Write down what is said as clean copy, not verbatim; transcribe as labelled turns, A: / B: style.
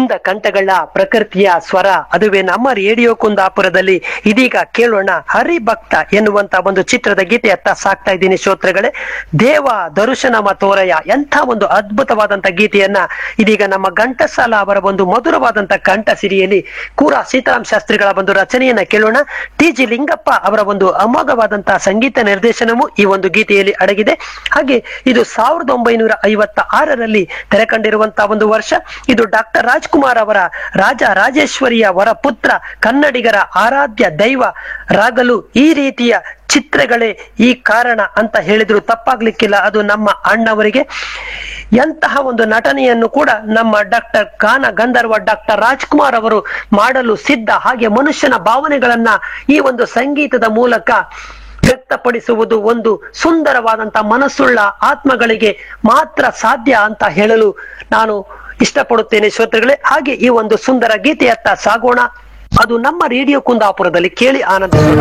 A: ಕುಂದ ಕಂಠಗಳ ಪ್ರಕೃತಿಯ ಸ್ವರ, ಅದುವೇ ನಮ್ಮ ರೇಡಿಯೋ ಕುಂದಾಪುರದಲ್ಲಿ. ಇದೀಗ ಕೇಳೋಣ ಹರಿಭಕ್ತ ಎನ್ನುವಂತ ಒಂದು ಚಿತ್ರದ ಗೀತೆಯತ್ತ ಸಾಕ್ತಾ ಇದ್ದೀನಿ ಶ್ರೋತೃಗಳೇ. ದೇವ ದರುಶನಮ ತೋರಯ, ಎಂಥ ಒಂದು ಅದ್ಭುತವಾದಂತ ಗೀತೆಯನ್ನ ಇದೀಗ ನಮ್ಮ ಘಂಟಸಾಲ ಅವರ ಒಂದು ಮಧುರವಾದಂತ ಕಂಠ ಸಿರಿಯಲ್ಲಿ ಕೂರ ಸೀತಾರಾಮ್ ಶಾಸ್ತ್ರಿಗಳ ಒಂದು ರಚನೆಯನ್ನ ಕೇಳೋಣ. ಟಿ.ಜಿ. ಲಿಂಗಪ್ಪ ಅವರ ಒಂದು ಅಮೋಘವಾದಂತಹ ಸಂಗೀತ ನಿರ್ದೇಶನವು ಈ ಒಂದು ಗೀತೆಯಲ್ಲಿ ಅಡಗಿದೆ. ಹಾಗೆ ಇದು 1956ರಲ್ಲಿ ತೆರೆ ಕಂಡಿರುವಂತಹ ಒಂದು ವರ್ಷ. ಇದು ಡಾಕ್ಟರ್ ರಾಜ್ಕುಮಾರ್ ಅವರ ರಾಜ ರಾಜೇಶ್ವರಿಯ ವರಪುತ್ರ, ಕನ್ನಡಿಗರ ಆರಾಧ್ಯ ದೈವ ರಾಗಲು ಈ ರೀತಿಯ ಚಿತ್ರಗಳೇ ಈ ಕಾರಣ ಅಂತ ಹೇಳಿದ್ರು ತಪ್ಪಾಗ್ಲಿಕ್ಕಿಲ್ಲ. ಅದು ನಮ್ಮ ಅಣ್ಣವರಿಗೆ ಎಂತಹ ಒಂದು ನಟನೆಯನ್ನು ಕೂಡ ನಮ್ಮ ಡಾಕ್ಟರ್ ಗಾನ ಗಂಧರ್ವ ಡಾಕ್ಟರ್ ರಾಜ್ಕುಮಾರ್ ಅವರು ಮಾಡಲು ಸಿದ್ಧ. ಹಾಗೆ ಮನುಷ್ಯನ ಭಾವನೆಗಳನ್ನ ಈ ಒಂದು ಸಂಗೀತದ ಮೂಲಕ ವ್ಯಕ್ತಪಡಿಸುವುದು ಒಂದು ಸುಂದರವಾದಂತ ಮನಸ್ಸುಳ್ಳ ಆತ್ಮಗಳಿಗೆ ಮಾತ್ರ ಸಾಧ್ಯ ಅಂತ ಹೇಳಲು ನಾನು ಇಷ್ಟಪಡುತ್ತೇನೆ ಶ್ರೋತೃಗಳೇ. ಹಾಗೆ ಈ ಒಂದು ಸುಂದರ ಗೀತೆಯತ್ತ ಸಾಗೋಣ. ಅದು ನಮ್ಮ ರೇಡಿಯೋ ಕುಂದಾಪುರದಲ್ಲಿ ಕೇಳಿ ಆನಂದಿಸೋಣ.